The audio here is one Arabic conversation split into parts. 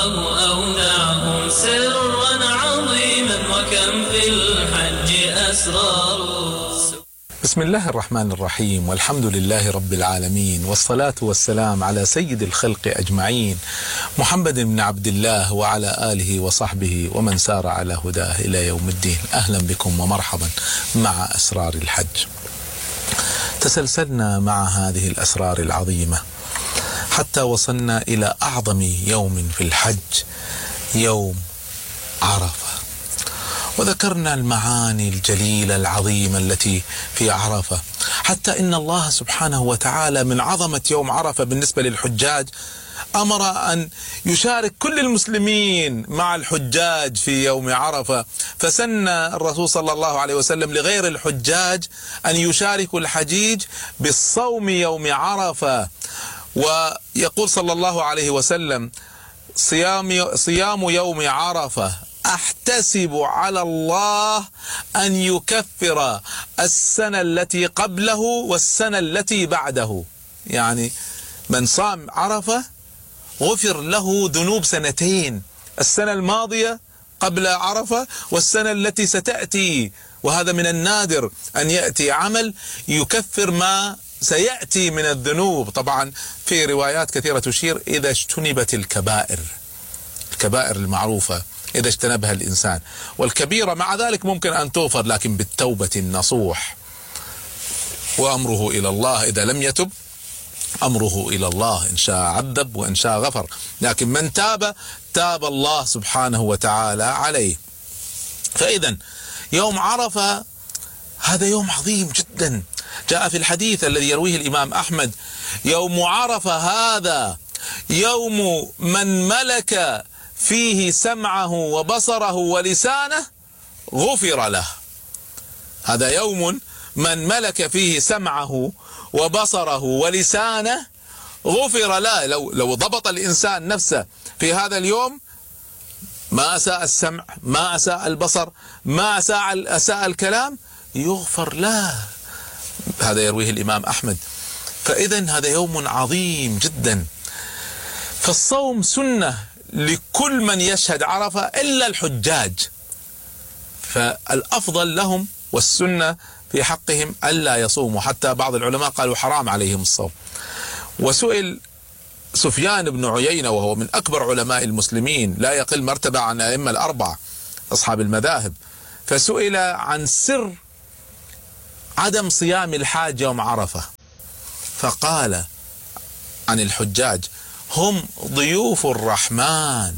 الله أودعه سرا عظيما وكم في الحج أسرار. بسم الله الرحمن الرحيم، والحمد لله رب العالمين، والصلاة والسلام على سيد الخلق أجمعين محمد بن عبد الله وعلى آله وصحبه ومن سار على هداه إلى يوم الدين. أهلا بكم ومرحبا مع أسرار الحج. تسلسلنا مع هذه الأسرار العظيمة حتى وصلنا إلى أعظم يوم في الحج، يوم عرفة، وذكرنا المعاني الجليلة العظيمة التي في عرفة، حتى إن الله سبحانه وتعالى من عظمة يوم عرفة بالنسبة للحجاج أمر أن يشارك كل المسلمين مع الحجاج في يوم عرفة، فسن الرسول صلى الله عليه وسلم لغير الحجاج أن يشاركوا الحجيج بالصوم يوم عرفة. ويقول صلى الله عليه وسلم: صيام يوم عرفة أحتسب على الله أن يكفر السنة التي قبله والسنة التي بعده. يعني من صام عرفة غفر له ذنوب سنتين، السنة الماضية قبل عرفة والسنة التي ستأتي، وهذا من النادر أن يأتي عمل يكفر ما سيأتي من الذنوب. طبعا في روايات كثيرة تشير إذا اجتنبت الكبائر المعروفة، إذا اجتنبها الإنسان، والكبيرة مع ذلك ممكن أن تغفر لكن بالتوبة النصوح، وأمره إلى الله. إذا لم يتب أمره إلى الله، إن شاء عذب وإن شاء غفر، لكن من تاب الله سبحانه وتعالى عليه. فإذا يوم عرفة هذا يوم عظيم جدا. جاء في الحديث الذي يرويه الإمام أحمد: يوم عرفة هذا يوم من ملك فيه سمعه وبصره ولسانه غفر له. هذا يوم من ملك فيه سمعه وبصره ولسانه غفر له. لو ضبط الإنسان نفسه في هذا اليوم، ما أساء السمع، ما أساء البصر، ما أساء الكلام، يغفر له. هذا يرويه الإمام أحمد. فإذن هذا يوم عظيم جدا. فالصوم سنة لكل من يشهد عرفة إلا الحجاج، فالأفضل لهم والسنة في حقهم ألا يصوموا، حتى بعض العلماء قالوا حرام عليهم الصوم. وسئل سفيان بن عيينة وهو من أكبر علماء المسلمين، لا يقل مرتبة عن الأئمة الأربعة أصحاب المذاهب، فسئل عن سر عدم صيام الحاج يوم عرفة، فقال عن الحجاج: هم ضيوف الرحمن،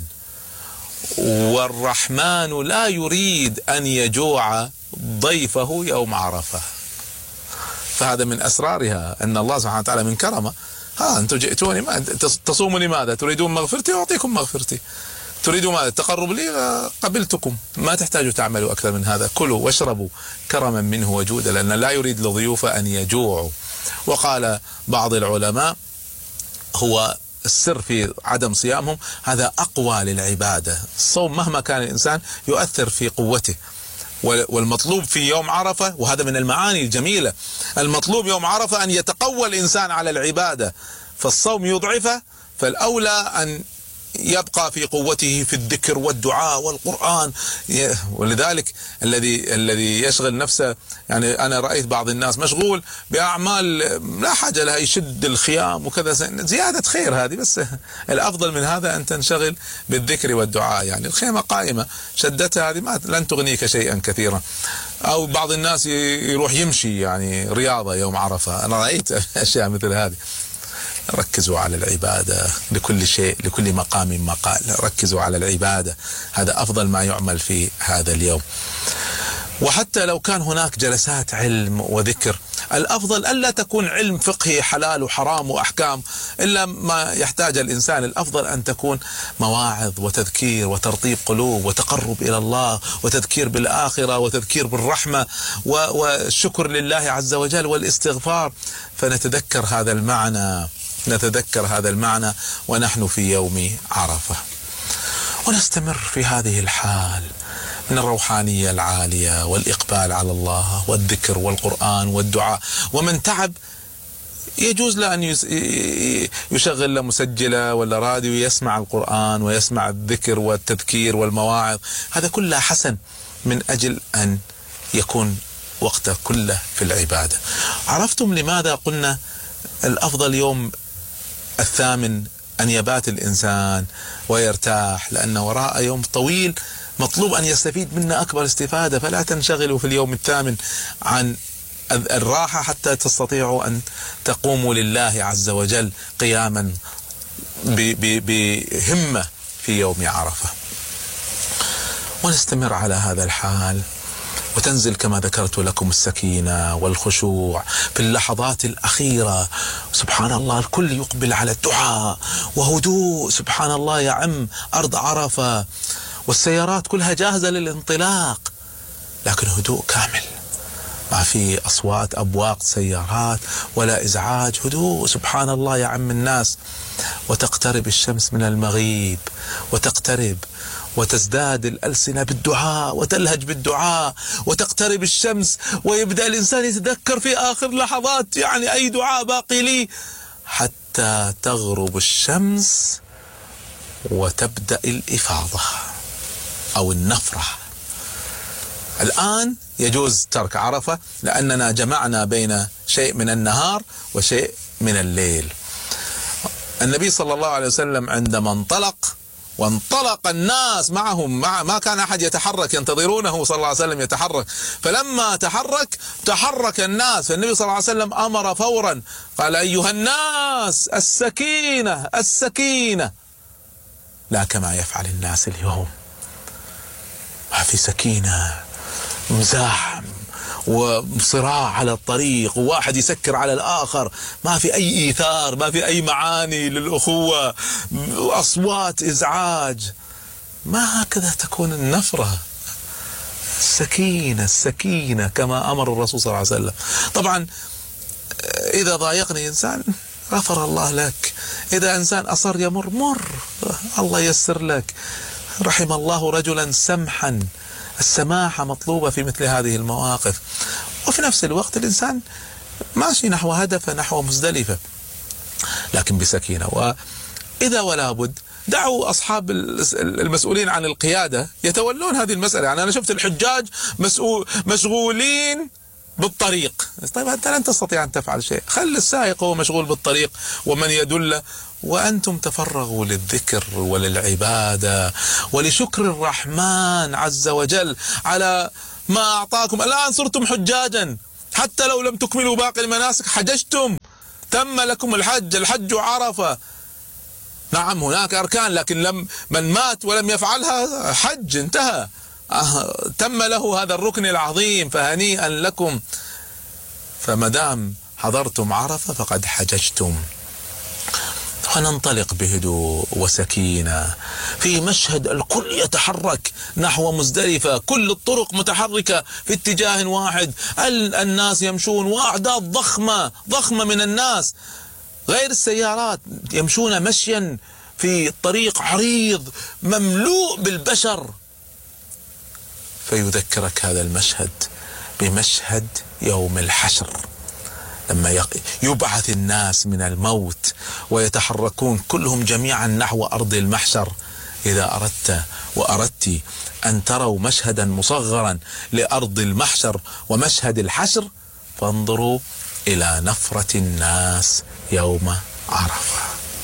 والرحمن لا يريد أن يجوع ضيفه يوم عرفة. فهذا من أسرارها أن الله سبحانه وتعالى من كرمه: أنتم جئتوني تصوموا لماذا؟ تريدون مغفرتي أعطيكم مغفرتي، تريدوا ماذا؟ التقرب لي قبلتكم، ما تحتاجوا تعملوا أكثر من هذا، كلوا واشربوا كرما منه وجودا، لأن لا يريد لضيوفه أن يجوعوا. وقال بعض العلماء: هو السر في عدم صيامهم هذا أقوى للعبادة. الصوم مهما كان الإنسان يؤثر في قوته، والمطلوب في يوم عرفة، وهذا من المعاني الجميلة، المطلوب يوم عرفة أن يتقوى الإنسان على العبادة، فالصوم يضعفه، فالأولى أن يبقى في قوته في الذكر والدعاء والقرآن. ولذلك الذي يشغل نفسه، يعني أنا رأيت بعض الناس مشغول بأعمال لا حاجة لها، يشد الخيام وكذا، زيادة خير هذه، بس الأفضل من هذا أن تنشغل بالذكر والدعاء. يعني الخيمة قائمة، شدتها هذه لن تغنيك شيئا كثيرا. أو بعض الناس يروح يمشي يعني رياضة يوم عرفة، أنا رأيت أشياء مثل هذه. ركزوا على العبادة، لكل شيء لكل مقام مقال، ركزوا على العبادة، هذا أفضل ما يعمل في هذا اليوم. وحتى لو كان هناك جلسات علم وذكر، الأفضل ألا تكون علم فقهي حلال وحرام وأحكام إلا ما يحتاج الإنسان، الأفضل أن تكون مواعظ وتذكير وترطيب قلوب وتقرب إلى الله وتذكير بالآخرة وتذكير بالرحمة والشكر لله عز وجل والاستغفار. فنتذكر هذا المعنى ونحن في يوم عرفة، ونستمر في هذه الحال من الروحانية العالية والإقبال على الله والذكر والقرآن والدعاء. ومن تعب يجوز له أن يشغل له مسجلة ولا راديو يسمع القرآن ويسمع الذكر والتذكير والمواعظ، هذا كله حسن من أجل أن يكون وقته كله في العبادة. عرفتم لماذا قلنا الأفضل يوم الثامن أن يبات الإنسان ويرتاح؟ لأن وراء يوم طويل مطلوب أن يستفيد منه أكبر استفادة، فلا تنشغلوا في اليوم الثامن عن الراحة حتى تستطيعوا أن تقوموا لله عز وجل قياما بهمة في يوم عرفة. ونستمر على هذا الحال، وتنزل كما ذكرت لكم السكينة والخشوع في اللحظات الأخيرة. سبحان الله، الكل يقبل على الدعاء وهدوء، سبحان الله، يعم أرض عرفة، والسيارات كلها جاهزة للانطلاق، لكن هدوء كامل، ما في أصوات أبواق سيارات ولا إزعاج، هدوء سبحان الله يعم الناس. وتقترب الشمس من المغيب، وتقترب وتزداد الألسنة بالدعاء وتلهج بالدعاء، وتقترب الشمس ويبدأ الإنسان يتذكر في آخر لحظات يعني أي دعاء باقي لي، حتى تغرب الشمس وتبدأ الإفاضة أو النفرة. الآن يجوز ترك عرفة لأننا جمعنا بين شيء من النهار وشيء من الليل. النبي صلى الله عليه وسلم عندما وانطلق الناس معهم، ما كان أحد يتحرك، ينتظرونه صلى الله عليه وسلم يتحرك، فلما تحرك الناس، فالنبي صلى الله عليه وسلم أمر فورا، قال أيها الناس السكينة السكينة، لا كما يفعل الناس اليوم، ما في سكينة، مزاحم وصراع على الطريق، وواحد يسكر على الآخر، ما في أي إيثار، ما في أي معاني للأخوة، أصوات إزعاج. ما هكذا تكون النفرة. السكينة كما أمر الرسول صلى الله عليه وسلم. طبعا إذا ضايقني إنسان غفر الله لك، إذا إنسان أصر يمر مر، الله يسر لك. رحم الله رجلا سمحا، السماحة مطلوبة في مثل هذه المواقف. وفي نفس الوقت الإنسان ماشي نحو هدفه، نحو مزدلفة، لكن بسكينة. وإذا ولا بد دعوا أصحاب المسؤولين عن القيادة يتولون هذه المسألة. يعني أنا شفت الحجاج مشغولين بالطريق، طيب أنت لن تستطيع أن تفعل شيء، خل السائق هو مشغول بالطريق ومن يدل، وأنتم تفرغوا للذكر وللعبادة ولشكر الرحمن عز وجل على ما أعطاكم. الآن صرتم حجاجا، حتى لو لم تكملوا باقي المناسك حججتم، تم لكم الحج عرفة. نعم هناك أركان، لكن من مات ولم يفعلها حج انتهى، تم له هذا الركن العظيم، فهنيئا لكم. فمدام حضرتم عرفة فقد حججتم. فننطلق بهدوء وسكينة في مشهد الكل يتحرك نحو مزدلفة، كل الطرق متحركة في اتجاه واحد، الناس يمشون، وأعداد ضخمة من الناس غير السيارات، يمشون مشيا في طريق عريض مملوء بالبشر. فيذكرك هذا المشهد بمشهد يوم الحشر، لما يبعث الناس من الموت ويتحركون كلهم جميعا نحو أرض المحشر. إذا أردت وأردت أن تروا مشهدا مصغرا لأرض المحشر ومشهد الحشر، فانظروا إلى نفرة الناس يوم عرفة.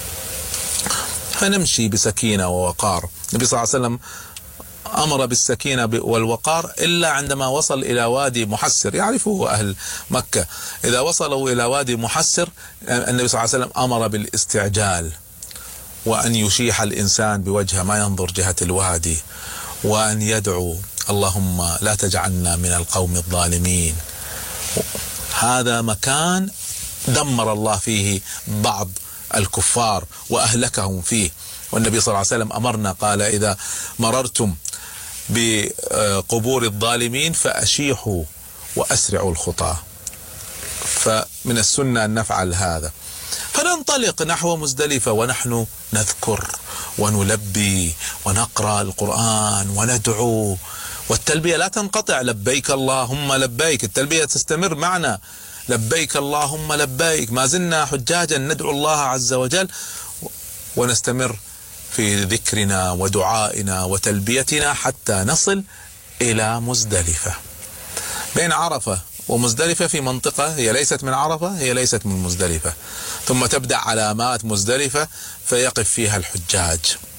فنمشي بسكينة ووقار. النبي صلى الله عليه وسلم أمر بالسكينة والوقار إلا عندما وصل إلى وادي محسر، يعرفه أهل مكة. إذا وصلوا إلى وادي محسر النبي صلى الله عليه وسلم أمر بالاستعجال، وأن يشيح الإنسان بوجهه ما ينظر جهة الوادي، وأن يدعو اللهم لا تجعلنا من القوم الظالمين. هذا مكان دمر الله فيه بعض الكفار وأهلكهم فيه، والنبي صلى الله عليه وسلم أمرنا، قال إذا مررتم بقبور الظالمين فأشيحوا وأسرعوا الخطى. فمن السنة أن نفعل هذا. فننطلق نحو مزدلفة ونحن نذكر ونلبي ونقرأ القرآن وندعو، والتلبية لا تنقطع، لبيك اللهم لبيك، التلبية تستمر معنا لبيك اللهم لبيك، ما زلنا حجاجا ندعو الله عز وجل ونستمر في ذكرنا ودعائنا وتلبيتنا حتى نصل إلى مزدلفة. بين عرفة ومزدلفة في منطقة هي ليست من عرفة، هي ليست من مزدلفة، ثم تبدأ علامات مزدلفة فيقف فيها الحجاج.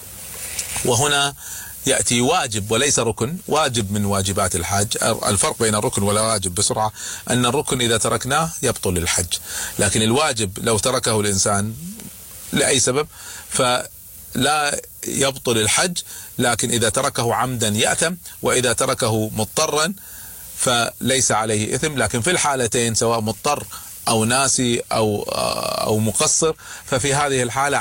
وهنا يأتي واجب وليس ركن، واجب من واجبات الحج. الفرق بين الركن والواجب بسرعة أن الركن إذا تركناه يبطل الحج، لكن الواجب لو تركه الإنسان لأي سبب فلا يبطل الحج، لكن إذا تركه عمدا يأثم، وإذا تركه مضطرا فليس عليه إثم. لكن في الحالتين سواء مضطر أو ناسي أو مقصر، ففي هذه الحالة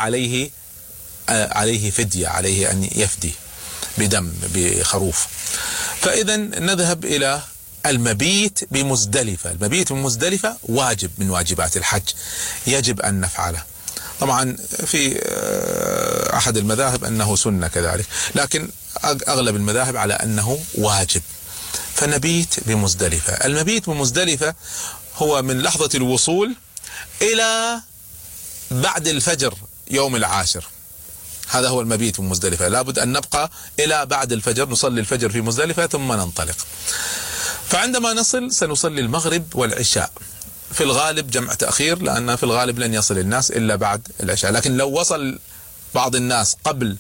عليه فدية، عليه أن يفدي بدم بخروف. فإذا نذهب إلى المبيت بمزدلفة. المبيت بمزدلفة واجب من واجبات الحج، يجب أن نفعله. طبعا في أحد المذاهب أنه سنة كذلك، لكن أغلب المذاهب على أنه واجب. فنبيت بمزدلفة. المبيت بمزدلفة هو من لحظة الوصول إلى بعد الفجر يوم العاشر، هذا هو المبيت بمزدلفة. لابد أن نبقى إلى بعد الفجر، نصلي الفجر في مزدلفة ثم ننطلق. فعندما نصل سنصلي المغرب والعشاء، في الغالب جمع تأخير، لأن في الغالب لن يصل الناس إلا بعد العشاء، لكن لو وصل بعض الناس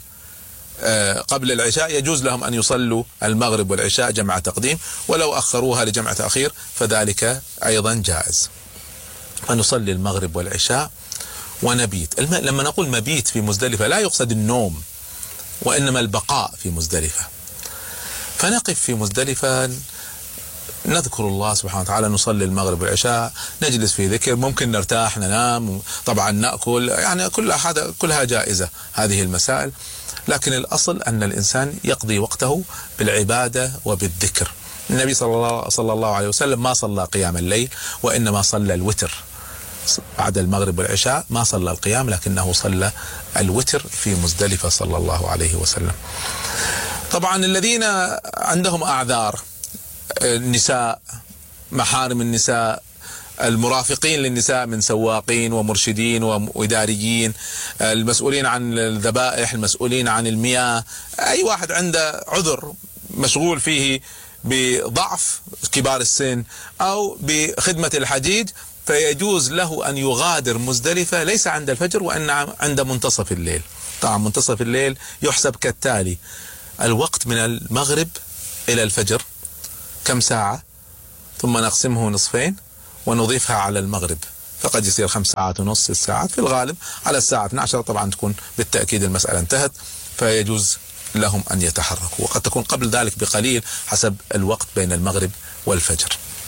قبل العشاء يجوز لهم أن يصلوا المغرب والعشاء جمع تقديم، ولو أخروها لجمع تأخير فذلك أيضا جائز. فنصلي المغرب والعشاء ونبيت. لما نقول مبيت في مزدلفة لا يقصد النوم، وإنما البقاء في مزدلفة. فنقف في مزدلفة نذكر الله سبحانه وتعالى، نصلي المغرب والعشاء، نجلس في ذكر، ممكن نرتاح ننام، طبعا نأكل، يعني كلها جائزة هذه المسائل. لكن الأصل أن الإنسان يقضي وقته بالعبادة وبالذكر. النبي صلى الله عليه وسلم ما صلى قيام الليل، وإنما صلى الوتر بعد المغرب والعشاء، ما صلى القيام لكنه صلى الوتر في مزدلفة صلى الله عليه وسلم. طبعا الذين عندهم أعذار، النساء، محارم النساء، المرافقين للنساء من سواقين ومرشدين وإداريين، المسؤولين عن الذبائح، المسؤولين عن المياه، أي واحد عنده عذر مشغول فيه بضعف، كبار السن أو بخدمة الحجيج، فيجوز له أن يغادر مزدلفة ليس عند الفجر وإنما عند منتصف الليل. طبعا منتصف الليل يحسب كالتالي: الوقت من المغرب إلى الفجر كم ساعة، ثم نقسمه نصفين ونضيفها على المغرب، فقد يصير 5 ساعات ونص، 6 ساعات. في الغالب على الساعة 12 طبعا تكون بالتأكيد المسألة انتهت، فيجوز لهم أن يتحركوا، وقد تكون قبل ذلك بقليل حسب الوقت بين المغرب والفجر.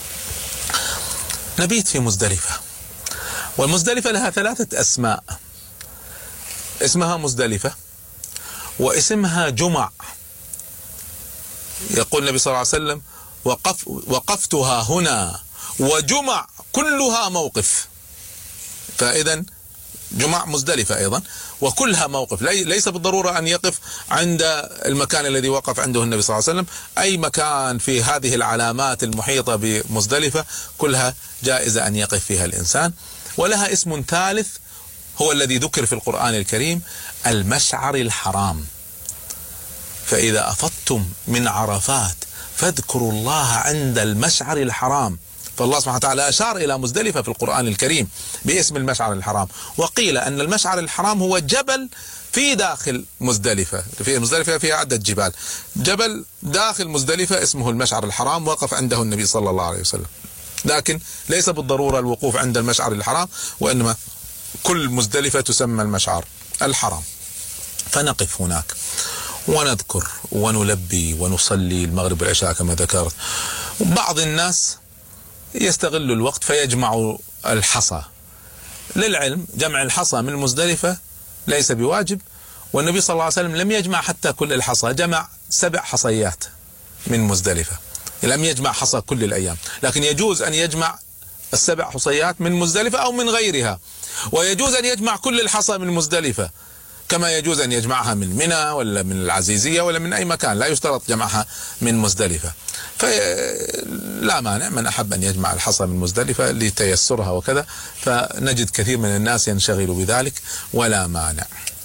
نبيت في مزدلفة. والمزدلفة لها 3 أسماء: اسمها مزدلفة، واسمها جمع. يقول النبي صلى الله عليه وسلم: وقفتها هنا وجمع كلها موقف. فإذا جمع مزدلفة أيضا وكلها موقف، ليس بالضرورة أن يقف عند المكان الذي وقف عنده النبي صلى الله عليه وسلم، أي مكان في هذه العلامات المحيطة بمزدلفة كلها جائزة أن يقف فيها الإنسان. ولها اسم ثالث هو الذي ذكر في القرآن الكريم: المشعر الحرام. فإذا أفضتم من عرفات فاذكروا الله عند المشعر الحرام. فالله سبحانه وتعالى أشار إلى مزدلفة في القرآن الكريم باسم المشعر الحرام. وقيل أن المشعر الحرام هو جبل في داخل مزدلفة. في مزدلفة فيها عدة جبال، جبل داخل مزدلفة اسمه المشعر الحرام، وقف عنده النبي صلى الله عليه وسلم. لكن ليس بالضرورة الوقوف عند المشعر الحرام، وإنما كل مزدلفة تسمى المشعر الحرام. فنقف هناك ونذكر ونلبي ونصلي المغرب والعشاء كما ذكرت. بعض الناس يستغل الوقت فيجمع الحصى. للعلم جمع الحصى من مزدلفة ليس بواجب، والنبي صلى الله عليه وسلم لم يجمع حتى كل الحصى، جمع 7 حصيات من مزدلفة، لم يجمع حصى كل الأيام. لكن يجوز أن يجمع 7 حصيات من مزدلفة أو من غيرها، ويجوز أن يجمع كل الحصى من مزدلفة. كما يجوز أن يجمعها من منى ولا من العزيزية ولا من أي مكان، لا يشترط جمعها من مزدلفة. فلا مانع من أحب أن يجمع الحصى من مزدلفة لتيسرها وكذا، فنجد كثير من الناس ينشغل بذلك ولا مانع.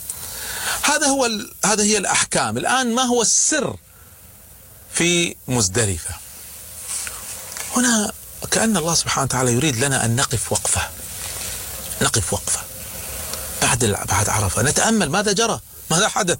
هذا هي الأحكام. الآن ما هو السر في مزدلفة؟ هنا كأن الله سبحانه وتعالى يريد لنا أن نقف وقفة بعد عرفة، نتأمل ماذا جرى، ماذا حدث.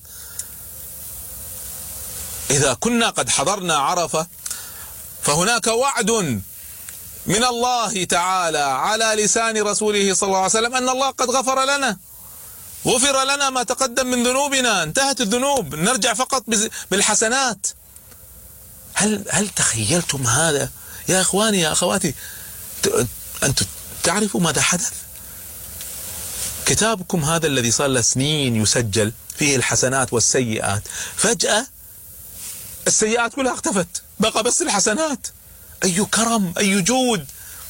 إذا كنا قد حضرنا عرفة فهناك وعد من الله تعالى على لسان رسوله صلى الله عليه وسلم أن الله قد غفر لنا ما تقدم من ذنوبنا، انتهت الذنوب، نرجع فقط بالحسنات. هل تخيلتم هذا يا إخواني يا أخواتي؟ أنتم تعرفوا ماذا حدث؟ كتابكم هذا الذي صار له سنين يسجل فيه الحسنات والسيئات، فجأة السيئات كلها اختفت، بقى بس الحسنات. أي كرم، أي جود.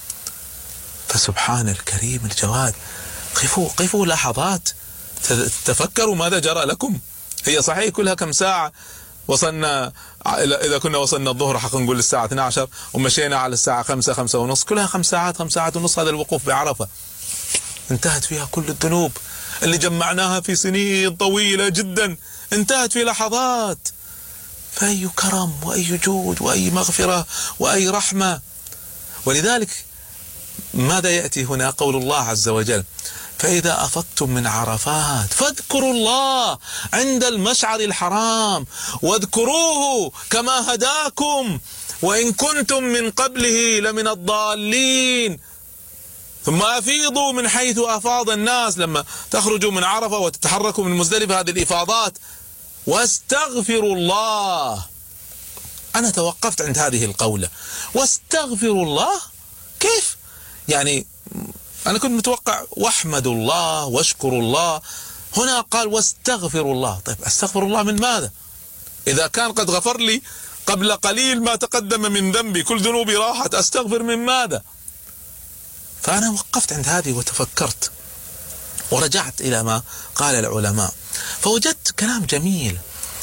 فسبحان الكريم الجواد. قفوا لحظات، تفكروا ماذا جرى لكم. هي صحيح كلها كم ساعة، وصلنا إذا كنا وصلنا الظهر حق نقول الساعة 12 ومشينا على الساعة 5 ونص، كلها 5 ساعات ونص. هذا الوقوف بعرفة انتهت فيها كل الذنوب اللي جمعناها في سنين طويلة جدا، انتهت في لحظات. فأي كرم وأي جود وأي مغفرة وأي رحمة. ولذلك ماذا يأتي هنا؟ قول الله عز وجل: فإذا أفضتم من عرفات فاذكروا الله عند المشعر الحرام واذكروه كما هداكم وإن كنتم من قبله لمن الضالين ثم أفيضوا من حيث أفاض الناس. لما تخرجوا من عرفة وتتحركوا من مزدلفة، هذه الإفاضات، واستغفروا الله. أنا توقفت عند هذه القولة، واستغفروا الله. كيف يعني؟ أنا كنت متوقع واحمدوا الله واشكروا الله، هنا قال واستغفروا الله. طيب استغفر الله من ماذا؟ إذا كان قد غفر لي قبل قليل ما تقدم من ذنبي، كل ذنوبي راحت، أستغفر من ماذا؟ فأنا وقفت عند هذه وتفكرت ورجعت إلى ما قال العلماء، فوجدت كلام جميل،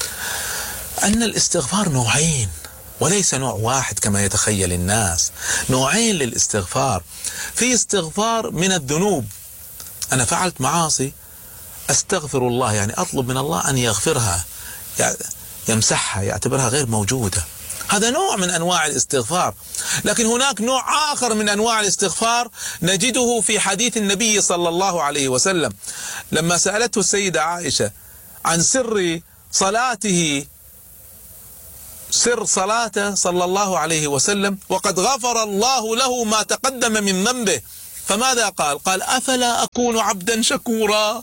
أن الاستغفار نوعين وليس نوع واحد كما يتخيل الناس. نوعين للاستغفار. في استغفار من الذنوب، أنا فعلت معاصي أستغفر الله، يعني أطلب من الله أن يغفرها، يمسحها، يعتبرها غير موجودة. هذا نوع من أنواع الاستغفار. لكن هناك نوع آخر من أنواع الاستغفار نجده في حديث النبي صلى الله عليه وسلم لما سألته السيدة عائشة عن سر صلاته، سر صلاته صلى الله عليه وسلم وقد غفر الله له ما تقدم من ذنبه، فماذا قال؟ قال: أفلا أكون عبدا شكورا؟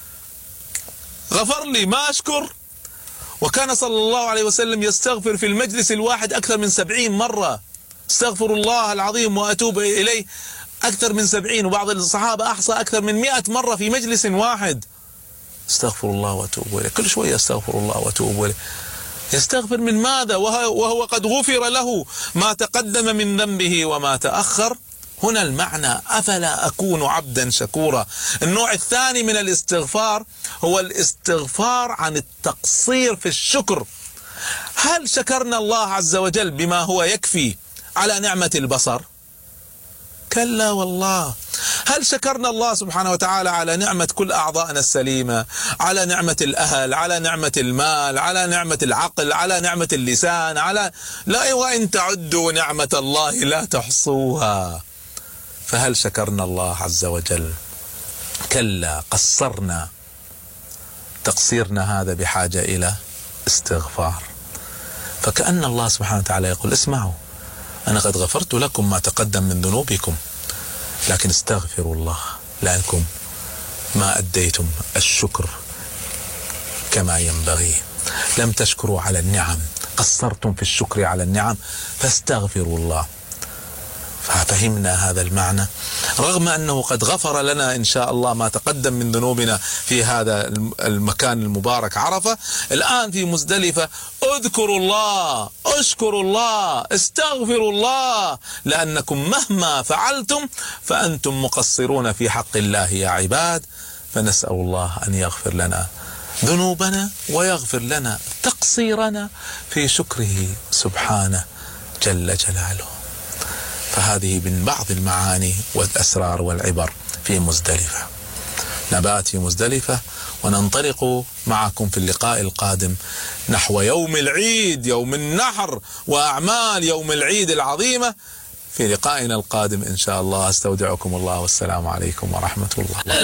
غفر لي، ما أشكر؟ وكان صلى الله عليه وسلم يستغفر في المجلس الواحد أكثر من 70 مرة. استغفر الله العظيم وأتوب إليه أكثر من 70، وبعض الصحابة أحصى أكثر من 100 مرة في مجلس واحد. استغفر الله وأتوب إليه، كل شوية استغفر الله وأتوب إليه. يستغفر من ماذا وهو قد غفر له ما تقدم من ذنبه وما تأخر؟ هنا المعنى: أفلا أكون عبدا شكورا. النوع الثاني من الاستغفار هو الاستغفار عن التقصير في الشكر. هل شكرنا الله عز وجل بما هو يكفي على نعمة البصر؟ كلا والله. هل شكرنا الله سبحانه وتعالى على نعمة كل أعضائنا السليمة، على نعمة الأهل، على نعمة المال، على نعمة العقل، على نعمة اللسان، لا، وإن تعدوا نعمة الله لا تحصوها. فهل شكرنا الله عز وجل؟ كلا، قصرنا. تقصيرنا هذا بحاجة إلى استغفار. فكأن الله سبحانه وتعالى يقول: اسمعوا، أنا قد غفرت لكم ما تقدم من ذنوبكم، لكن استغفروا الله لأنكم ما أديتم الشكر كما ينبغي، لم تشكروا على النعم، قصرتم في الشكر على النعم، فاستغفروا الله. ففهمنا هذا المعنى، رغم أنه قد غفر لنا إن شاء الله ما تقدم من ذنوبنا في هذا المكان المبارك عرفة. الآن في مزدلفة اذكروا الله، اشكروا الله، استغفروا الله، لأنكم مهما فعلتم فأنتم مقصرون في حق الله يا عباد. فنسأل الله أن يغفر لنا ذنوبنا ويغفر لنا تقصيرنا في شكره سبحانه جل جلاله. فهذه من بعض المعاني والأسرار والعبر في مزدلفة. نبات في مزدلفة وننطلق معكم في اللقاء القادم نحو يوم العيد، يوم النحر، وأعمال يوم العيد العظيمة في لقائنا القادم إن شاء الله. أستودعكم الله والسلام عليكم ورحمة الله.